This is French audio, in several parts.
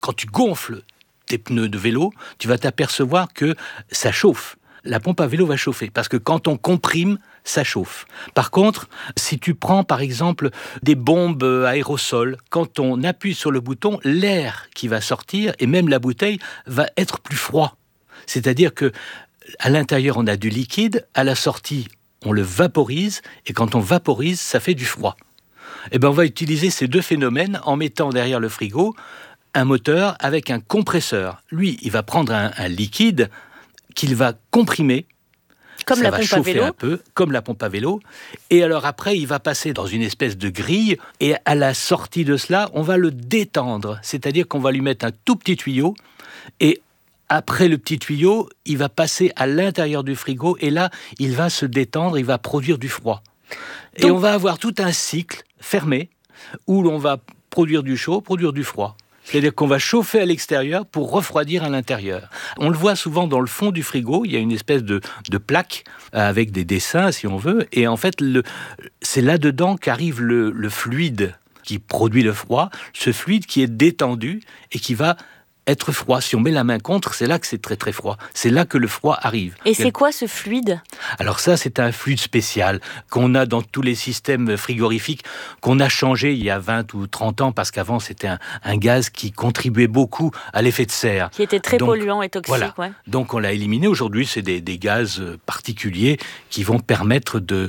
quand tu gonfles tes pneus de vélo, tu vas t'apercevoir que ça chauffe. La pompe à vélo va chauffer, parce que quand on comprime, ça chauffe. Par contre, si tu prends par exemple des bombes aérosols, quand on appuie sur le bouton, l'air qui va sortir, et même la bouteille, va être plus froid. C'est-à-dire que à l'intérieur, on a du liquide, à la sortie, on le vaporise, et quand on vaporise, ça fait du froid. Eh bien, on va utiliser ces deux phénomènes en mettant derrière le frigo un moteur avec un compresseur. Lui, il va prendre un liquide qu'il va comprimer, comme ça la va pompe à chauffer vélo. un peu, comme la pompe à vélo. Et alors après, il va passer dans une espèce de grille, et à la sortie de cela, on va le détendre. C'est-à-dire qu'on va lui mettre un tout petit tuyau, et après le petit tuyau, il va passer à l'intérieur du frigo, et là, il va se détendre, il va produire du froid. Et on va avoir tout un cycle fermé, où l'on va produire du chaud, produire du froid. C'est-à-dire qu'on va chauffer à l'extérieur pour refroidir à l'intérieur. On le voit souvent dans le fond du frigo, il y a une espèce de plaque avec des dessins, si on veut, et en fait, c'est là-dedans qu'arrive le fluide qui produit le froid, ce fluide qui est détendu et qui va être froid. Si on met la main contre, c'est là que c'est très très froid. C'est là que le froid arrive. Et c'est quoi ce fluide ? Alors ça, c'est un fluide spécial qu'on a dans tous les systèmes frigorifiques, qu'on a changé il y a 20 ou 30 ans, parce qu'avant, c'était un gaz qui contribuait beaucoup à l'effet de serre. Qui était très polluant et toxique. Voilà. Ouais. Donc on l'a éliminé. Aujourd'hui, c'est des gaz particuliers qui vont permettre de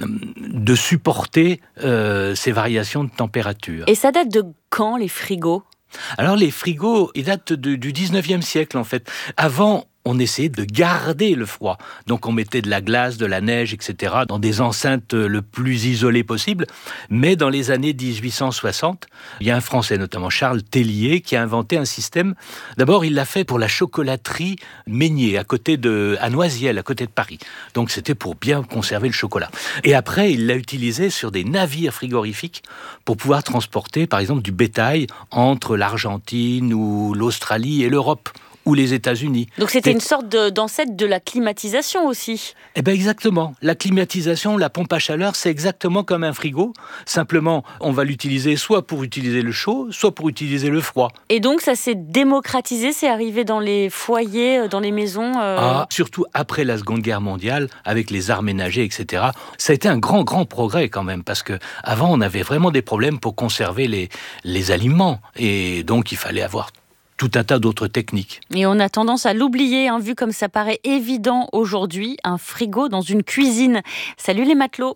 supporter ces variations de température. Et ça date de quand, les frigos ? Alors les frigos, ils datent du 19e siècle en fait. Avant, on essayait de garder le froid. Donc on mettait de la glace, de la neige, etc. dans des enceintes le plus isolées possible. Mais dans les années 1860, il y a un Français, notamment Charles Tellier, qui a inventé un système. D'abord, il l'a fait pour la chocolaterie Meignier, à Noisiel, à côté de Paris. Donc c'était pour bien conserver le chocolat. Et après, il l'a utilisé sur des navires frigorifiques pour pouvoir transporter, par exemple, du bétail entre l'Argentine ou l'Australie et l'Europe, ou les États-Unis. Donc c'était une sorte d'ancêtre de la climatisation aussi. Eh bien exactement. La climatisation, la pompe à chaleur, c'est exactement comme un frigo. Simplement, on va l'utiliser soit pour utiliser le chaud, soit pour utiliser le froid. Et donc ça s'est démocratisé, c'est arrivé dans les foyers, dans les maisons Surtout après la Seconde Guerre mondiale, avec les arts ménagers, etc. Ça a été un grand, grand progrès quand même, parce qu'avant, on avait vraiment des problèmes pour conserver les aliments. Et donc, il fallait avoir tout un tas d'autres techniques. Et on a tendance à l'oublier, vu comme ça paraît évident aujourd'hui, un frigo dans une cuisine. Salut les matelots.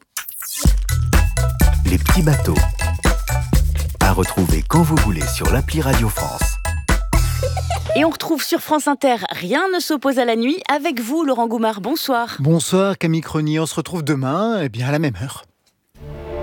Les petits bateaux. À retrouver quand vous voulez sur l'appli Radio France. Et on retrouve sur France Inter Rien ne s'oppose à la nuit avec vous, Laurent Goumard. Bonsoir. Bonsoir Camille Crony, on se retrouve demain à la même heure.